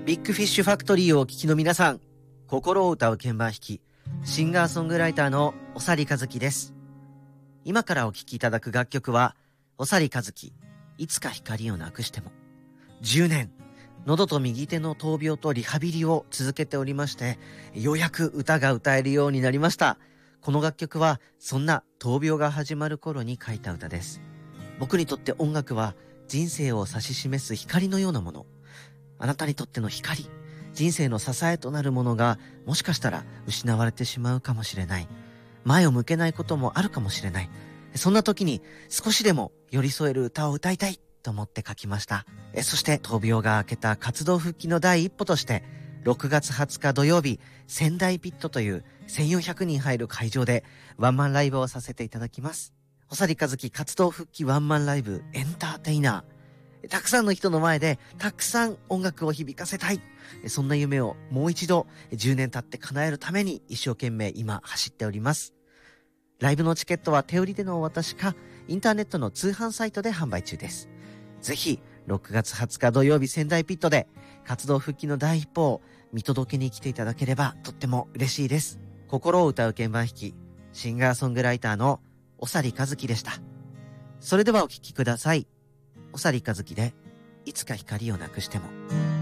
ビッグフィッシュファクトリーをお聞きの皆さん、心を歌う鍵盤弾き、シンガーソングライターのおさりかずきです。今からお聴きいただく楽曲は、おさりかずき、いつか光をなくしても。10年、喉と右手の闘病とリハビリを続けておりまして、ようやく歌が歌えるようになりました。この楽曲は、そんな闘病が始まる頃に書いた歌です。僕にとって音楽は、人生を指し示す光のようなもの。あなたにとっての光、人生の支えとなるものがもしかしたら失われてしまうかもしれない。前を向けないこともあるかもしれない。そんな時に少しでも寄り添える歌を歌いたいと思って書きました。そして闘病が明けた活動復帰の第一歩として6月20日土曜日、仙台ピットという1400人入る会場でワンマンライブをさせていただきます。おさりかずき活動復帰ワンマンライブエンターテイナー。たくさんの人の前でたくさん音楽を響かせたい。そんな夢をもう一度10年経って叶えるために一生懸命今走っております。ライブのチケットは手売りでのお渡しかインターネットの通販サイトで販売中です。ぜひ6月20日土曜日仙台ピットで活動復帰の第一歩を見届けに来ていただければとっても嬉しいです。心を歌う鍵盤弾き、シンガーソングライターのおさりかずきでした。それではお聴きください。おさりかずきでいつか光をなくしても。